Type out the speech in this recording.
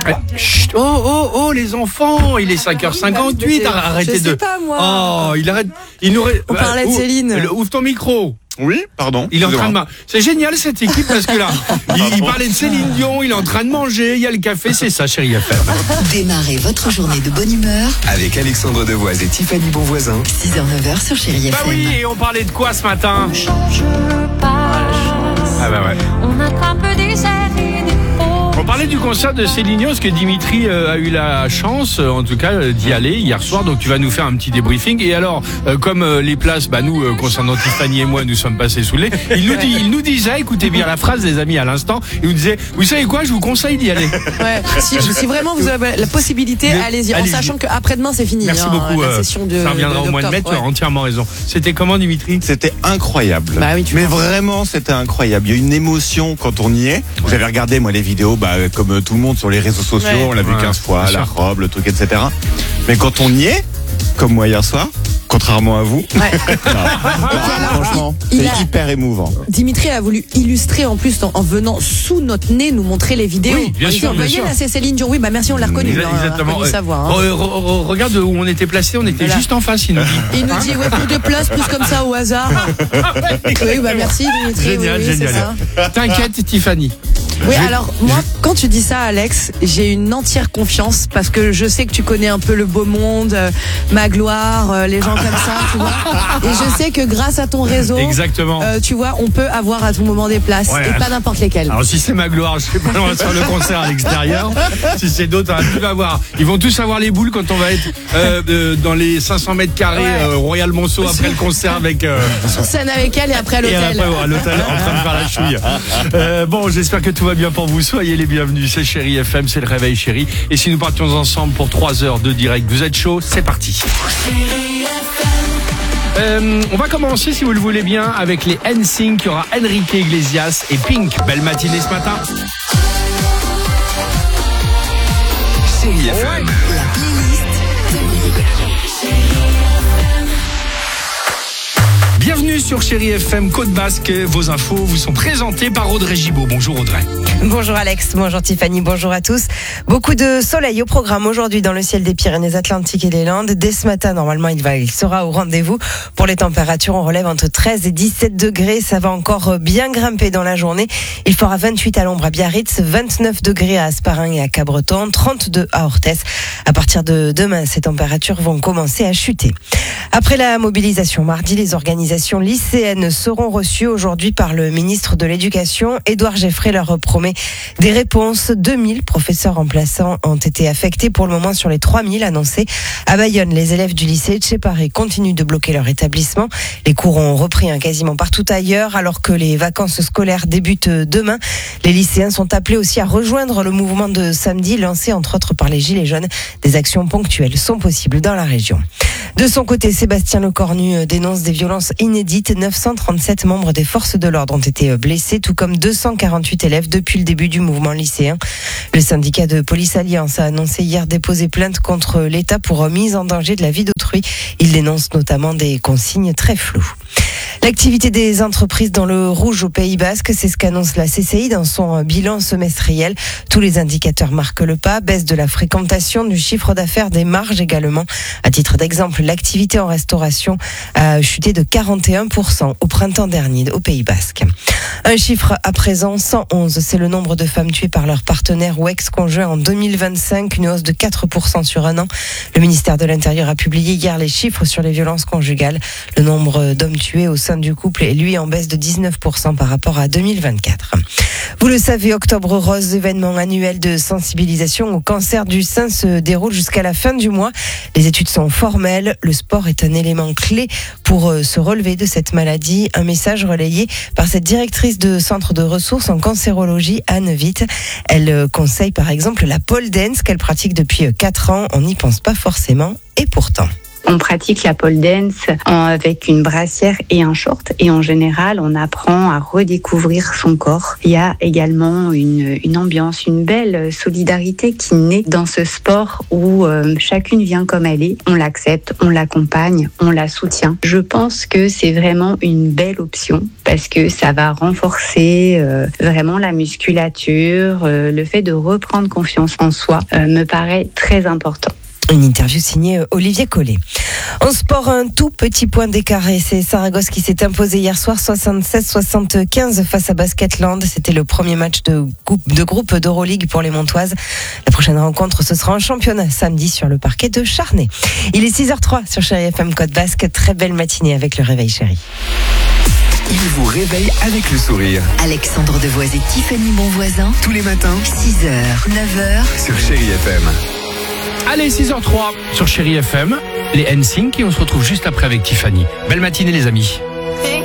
Chut, oh, les enfants, il est 5h58, arrêtez je sais pas, moi. Oh, il arrête. Il nous... On parlait de Céline. Ouvre ton micro. Oui, pardon. Il est en train de C'est génial cette équipe parce que là, il parlait de Céline Dion, il est en train de manger, il y a le café, c'est ça, Chérie FM. Démarrez votre journée de bonne humeur avec Alexandre Devoise et Tiffany Bonvoisin. 6h-9h sur Chérie FM. Bah oui, et on parlait de quoi ce matin? On change pas. Ah bah ouais. On attrape des airs et des faux. On parlait du concert de Céline Dion, parce que Dimitri a eu la chance, en tout cas, d'y aller hier soir. Donc tu vas nous faire un petit débriefing. Et alors, comme les places, nous, concernant Tiffany et moi, nous sommes passés sous le nez. Il nous disait, écoutez bien la phrase, les amis, à l'instant. Il nous disait, vous savez quoi, je vous conseille d'y aller. Ouais. Si vraiment vous avez la possibilité, allez-y. En sachant qu'après-demain, c'est fini. Merci beaucoup. La session de, ça reviendra au mois de mai. Tu as entièrement raison. C'était comment, Dimitri? C'était incroyable. Bah oui, mais vraiment, c'était incroyable. Il y a une émotion quand on y est. J'avais regardé, moi, les vidéos, comme tout le monde sur les réseaux sociaux. Ouais. On l'a vu 15 fois, la robe, le truc, etc. Mais quand on y est, comme moi hier soir, contrairement à vous, franchement, c'est hyper émouvant. Dimitri a voulu illustrer en plus en venant sous notre nez nous montrer les vidéos. Oui, bien sûr, Vous voyez bien là, sûr. c'est Céline Dion. Oui, merci, on l'a reconnu. Exactement. Savoir. Regarde où on était placés, on était juste en face, il nous dit. Il nous dit pour 2 places, plus comme ça au hasard. Oui, merci Dimitri. Génial, oui, génial. c'est ça. T'inquiète, Tiffany. Oui, alors moi, quand tu dis ça, Alex, j'ai une entière confiance parce que je sais que tu connais un peu le beau monde, Magloire, les gens comme ça, tu vois. Et je sais que grâce à ton réseau, exactement. Tu vois, on peut avoir à tout moment des places et pas n'importe lesquelles. Alors si c'est Magloire, je sais pas, on va faire le concert à l'extérieur. Si c'est d'autres, tu vas voir. Ils vont tous avoir les boules quand on va être dans les 500 mètres carrés Royal Monceau après le concert avec. Sur scène avec elle et après à Et l'hôtel. après, à l'hôtel en train de faire la chouille. Bon, j'espère que tout va bien pour vous. Soyez les bienvenus. C'est Chérie FM, c'est le réveil Chérie. Et si nous partions ensemble pour 3 heures de direct, vous êtes chaud, c'est parti. On va commencer, si vous le voulez bien, avec les NSYNC. Il y aura Enrique Iglesias et Pink. Belle matinée ce matin. Chérie FM. La playlist. Bienvenue sur Chérie FM Côte Basque. Vos infos vous sont présentées par Audrey Gibaud. Bonjour Audrey. Bonjour Alex, bonjour Tiffany, bonjour à tous. Beaucoup de soleil au programme aujourd'hui dans le ciel des Pyrénées-Atlantiques et des Landes. Dès ce matin, normalement, il sera au rendez-vous. Pour les températures, on relève entre 13 et 17 degrés. Ça va encore bien grimper dans la journée. Il fera 28 à l'ombre à Biarritz, 29 degrés à Asparin et à Cabreton, 32 à Orthez. À partir de demain, ces températures vont commencer à chuter. Après la mobilisation mardi, les organisations lycéennes seront reçues aujourd'hui par le ministre de l'Éducation. Édouard Geffray leur promet des réponses. 2000 professeurs remplaçants ont été affectés pour le moment sur les 3000 annoncés. À Bayonne, les élèves du lycée de Tchéparé continuent de bloquer leur établissement. Les cours ont repris quasiment partout ailleurs alors que les vacances scolaires débutent demain. Les lycéens sont appelés aussi à rejoindre le mouvement de samedi lancé entre autres par les Gilets jaunes. Des actions ponctuelles sont possibles dans la région. De son côté, Sébastien Lecornu dénonce des violences inédites. 937 membres des forces de l'ordre ont été blessés, tout comme 248 élèves depuis le début du mouvement lycéen. Le syndicat de Police Alliance a annoncé hier déposer plainte contre l'État pour mise en danger de la vie d'autrui. Il dénonce notamment des consignes très floues. L'activité des entreprises dans le rouge au Pays Basque, c'est ce qu'annonce la CCI dans son bilan semestriel. Tous les indicateurs marquent le pas, baisse de la fréquentation, du chiffre d'affaires, des marges également. À titre d'exemple, l'activité en restauration a chuté de 41% au printemps dernier au Pays Basque. Un chiffre à présent, 111, c'est le nombre de femmes tuées par leur partenaire ou ex-conjoint en 2025, une hausse de 4% sur un an. Le ministère de l'Intérieur a publié hier les chiffres sur les violences conjugales. Le nombre d'hommes tués au sein du couple est lui en baisse de 19% par rapport à 2024. Vous le savez, Octobre Rose, événement annuel de sensibilisation au cancer du sein, se déroule jusqu'à la fin du mois. Les études sont formelles. Le sport est un élément clé pour se relever de cette maladie. Un message relayé par cette directrice de centre de ressources en cancérologie, Anne Witt. Elle conseille par exemple la pole dance qu'elle pratique depuis 4 ans. On n'y pense pas forcément et pourtant. On pratique la pole dance avec une brassière et un short et en général, on apprend à redécouvrir son corps. Il y a également une ambiance, une belle solidarité qui naît dans ce sport où chacune vient comme elle est. On l'accepte, on l'accompagne, on la soutient. Je pense que c'est vraiment une belle option parce que ça va renforcer vraiment la musculature, le fait de reprendre confiance en soi me paraît très important. Une interview signée Olivier Collet. En sport, un tout petit point d'écart et c'est Saragosse qui s'est imposé hier soir 76-75 face à Basketland. C'était le premier match de groupe d'Euroleague pour les Montoises. La prochaine rencontre, ce sera en championnat samedi sur le parquet de Charnay. Il est 6h03 sur Chérie FM Côte Basque. Très belle matinée avec le réveil chéri. Il vous réveille avec le sourire. Alexandre Devoise et Tiffany Bonvoisin. Tous les matins, 6h, 9h. sur Chérie FM. Allez, 6h03 sur Chérie FM, les NSYNC et on se retrouve juste après avec Tiffany. Belle matinée les amis.